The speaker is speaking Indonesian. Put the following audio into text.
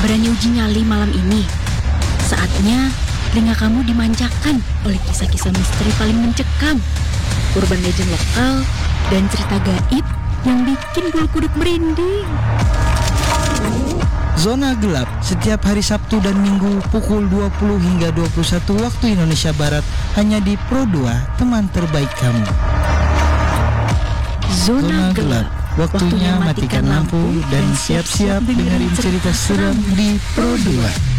Berani uji nyali malam ini? Saatnya telinga kamu dimanjakan oleh kisah-kisah misteri paling mencekam, urban legend lokal, dan cerita gaib yang bikin bulu kuduk merinding. Zona Gelap setiap hari Sabtu dan Minggu pukul 20 hingga 21 waktu Indonesia Barat hanya di Pro 2, teman terbaik kamu. Zona Gelap. Waktunya matikan lampu dan siap-siap dengerin cerita seram di Pro 2.